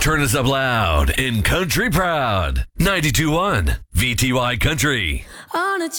Turn us up loud and country proud. 92.1 VTY Country. On a